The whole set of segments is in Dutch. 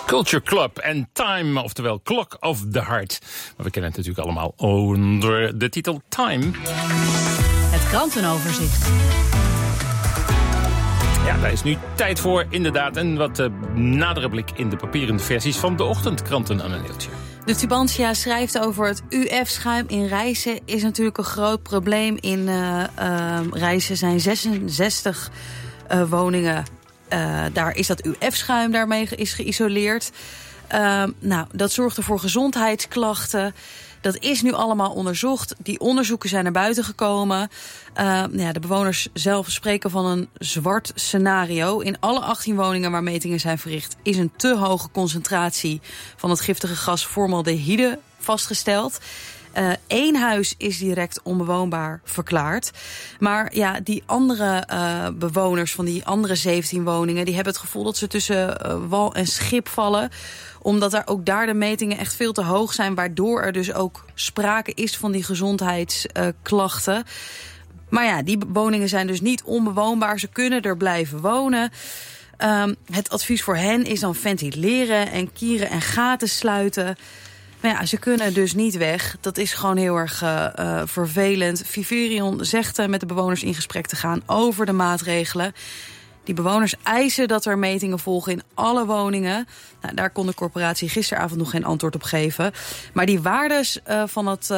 Culture Club en Time, oftewel Clock of the Heart. Maar we kennen het natuurlijk allemaal onder de titel Time. Het krantenoverzicht. Ja, daar is nu tijd voor, inderdaad. Een wat nadere blik in de papieren versies van de ochtendkranten aan een deeltje. De Tubantia schrijft over het UF-schuim in Rijssen. Is natuurlijk een groot probleem. In Rijssen zijn 66 woningen. Daar is dat UF-schuim daarmee is geïsoleerd. Dat zorgt er voor gezondheidsklachten. Dat is nu allemaal onderzocht. Die onderzoeken zijn naar buiten gekomen. De bewoners zelf spreken van een zwart scenario. In alle 18 woningen waar metingen zijn verricht is een te hoge concentratie van het giftige gas formaldehyde vastgesteld. 1 huis is direct onbewoonbaar verklaard. Maar ja, die andere bewoners van die andere 17 woningen, die hebben het gevoel dat ze tussen wal en schip vallen. Omdat er ook daar de metingen echt veel te hoog zijn, waardoor er dus ook sprake is van die gezondheidsklachten. Maar ja, die woningen zijn dus niet onbewoonbaar. Ze kunnen er blijven wonen. Het advies voor hen is dan ventileren en kieren en gaten sluiten. Maar ja, ze kunnen dus niet weg. Dat is gewoon heel erg vervelend. Viverion zegt met de bewoners in gesprek te gaan over de maatregelen. Die bewoners eisen dat er metingen volgen in alle woningen. Nou, daar kon de corporatie gisteravond nog geen antwoord op geven. Maar die waardes van het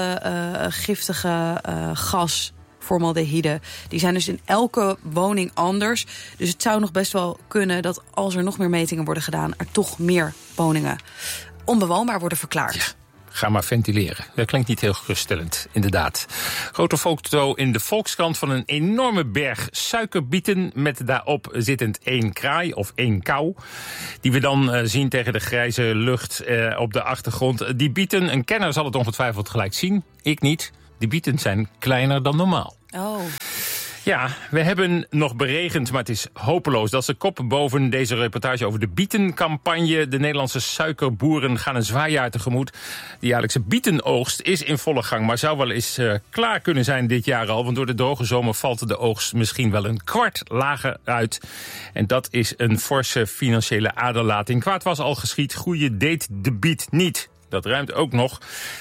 giftige gas, formaldehyde, die zijn dus in elke woning anders. Dus het zou nog best wel kunnen dat als er nog meer metingen worden gedaan, er toch meer woningen onbewoonbaar worden verklaard. Ja. Ga maar ventileren. Dat klinkt niet heel geruststellend, inderdaad. Grote foto in de Volkskrant van een enorme berg suikerbieten met daarop zittend 1 kraai of 1 kou. Die we dan zien tegen de grijze lucht op de achtergrond. Die bieten, een kenner zal het ongetwijfeld gelijk zien. Ik niet. Die bieten zijn kleiner dan normaal. Oh. Ja, we hebben nog beregend, maar het is hopeloos. Dat is de kop boven deze reportage over de bietencampagne. De Nederlandse suikerboeren gaan een zwaar jaar tegemoet. De jaarlijkse bietenoogst is in volle gang, maar zou wel eens klaar kunnen zijn dit jaar al. Want door de droge zomer valt de oogst misschien wel een kwart lager uit. En dat is een forse financiële aderlating. Kwaad was al geschied, groeien deed de biet niet. Dat ruimt ook nog.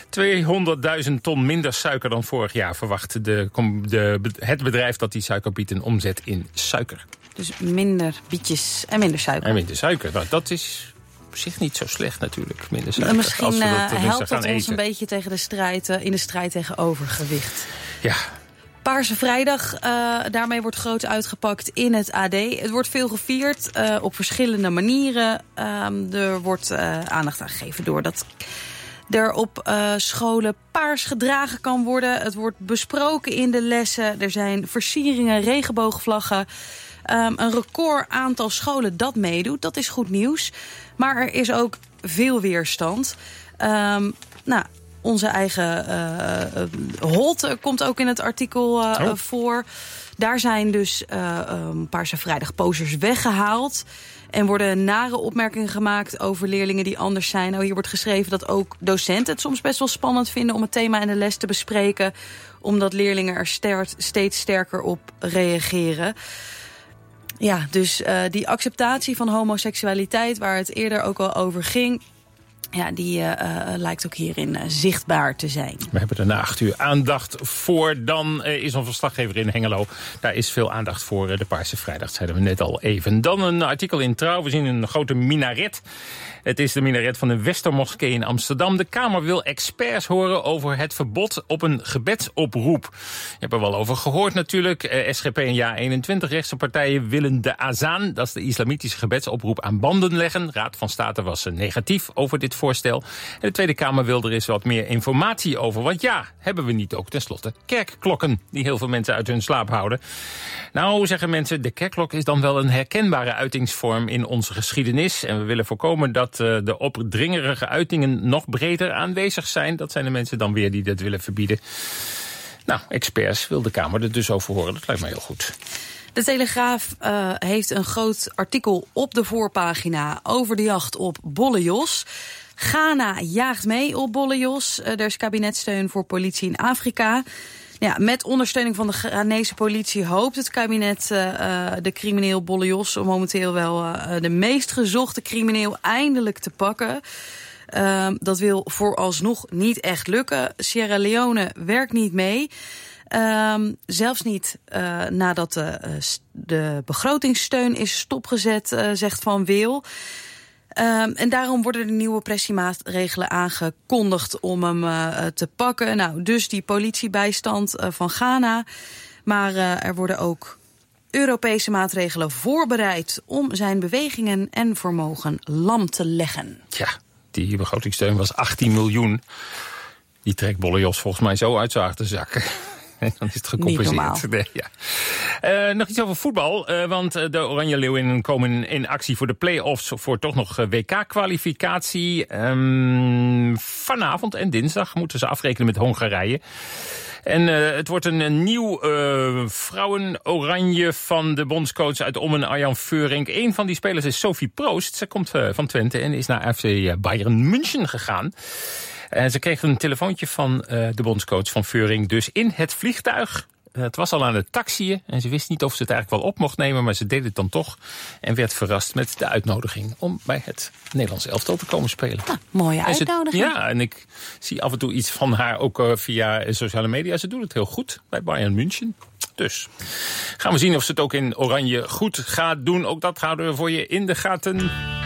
200.000 ton minder suiker dan vorig jaar verwacht het bedrijf dat die suikerbieten omzet in suiker. Dus minder bietjes en minder suiker. En minder suiker. Nou, dat is op zich niet zo slecht natuurlijk, minder suiker. Misschien helpt dat ons een beetje tegen de strijd, in de strijd tegen overgewicht. Ja. Paarse Vrijdag, daarmee wordt groot uitgepakt in het AD. Het wordt veel gevierd op verschillende manieren. Er wordt aandacht aan gegeven doordat er op scholen paars gedragen kan worden. Het wordt besproken in de lessen. Er zijn versieringen, regenboogvlaggen. Een record aantal scholen dat meedoet. Dat is goed nieuws. Maar er is ook veel weerstand. Onze eigen Holt komt ook in het artikel voor. Daar zijn dus Paarse Vrijdag posters weggehaald. En worden nare opmerkingen gemaakt over leerlingen die anders zijn. Nou, hier wordt geschreven dat ook docenten het soms best wel spannend vinden om het thema in de les te bespreken. Omdat leerlingen er steeds sterker op reageren. Ja, dus die acceptatie van homoseksualiteit, waar het eerder ook al over ging, ja, die lijkt ook hierin zichtbaar te zijn. We hebben er na 8 uur aandacht voor. Dan is onze verslaggever in Hengelo. Daar is veel aandacht voor de Paarse Vrijdag, dat zeiden we net al even. Dan een artikel in Trouw. We zien een grote minaret. Het is de minaret van de Westermoskee in Amsterdam. De Kamer wil experts horen over het verbod op een gebedsoproep. Je hebt er wel over gehoord natuurlijk. SGP en JA21, rechtse partijen willen de azaan, dat is de islamitische gebedsoproep, aan banden leggen. Raad van State was negatief over dit voorstel. En de Tweede Kamer wil er eens wat meer informatie over. Want ja, hebben we niet ook tenslotte kerkklokken die heel veel mensen uit hun slaap houden? Nou, zeggen mensen, de kerkklok is dan wel een herkenbare uitingsvorm in onze geschiedenis. En we willen voorkomen dat de opdringerige uitingen nog breder aanwezig zijn. Dat zijn de mensen dan weer die dat willen verbieden. Nou, experts wil de Kamer er dus over horen. Dat lijkt mij heel goed. De Telegraaf heeft een groot artikel op de voorpagina over de jacht op Bolle Jos. Ghana jaagt mee op Bolle Jos. Er is kabinetssteun voor politie in Afrika. Ja, met ondersteuning van de Ghanese politie hoopt het kabinet de crimineel Bolleyos, momenteel wel de meest gezochte crimineel, eindelijk te pakken. Dat wil vooralsnog niet echt lukken. Sierra Leone werkt niet mee. Zelfs niet nadat de begrotingssteun is stopgezet, zegt Van Wil. En daarom worden er nieuwe pressiemaatregelen aangekondigd om hem te pakken. Nou, dus die politiebijstand van Ghana. Maar er worden ook Europese maatregelen voorbereid om zijn bewegingen en vermogen lam te leggen. Ja, die begrotingssteun was 18 miljoen. Die trekt Bolleyos volgens mij zo uit zijn achterzakken. Dan is het gecompenseerd. Nee, ja. Nog iets over voetbal. Want de Oranje Leeuwinnen komen in actie voor de play-offs voor toch nog WK-kwalificatie. Vanavond en dinsdag moeten ze afrekenen met Hongarije. En het wordt een nieuw vrouwen-oranje van de bondscoach uit Ommen, Arjan Veurink. Een van die spelers is Sophie Proost. Ze komt van Twente en is naar FC Bayern München gegaan. Ze kreeg een telefoontje van de bondscoach van Veurink, dus in het vliegtuig. Het was al aan het taxiën en ze wist niet of ze het eigenlijk wel op mocht nemen, maar ze deed het dan toch en werd verrast met de uitnodiging om bij het Nederlands elftal te komen spelen. Nou, mooie uitnodiging. Ja, en ik zie af en toe iets van haar ook via sociale media. Ze doet het heel goed bij Bayern München. Dus gaan we zien of ze het ook in Oranje goed gaat doen. Ook dat houden we voor je in de gaten.